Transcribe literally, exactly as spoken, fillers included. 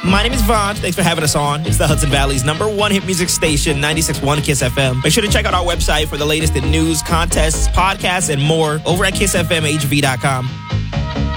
My name is Vaughn. Thanks for having us on. It's the Hudson Valley's number one hit music station, ninety-six point one Kiss F M. Make sure to check out our website for the latest in news, contests, podcasts, and more over at kiss f m h v dot com.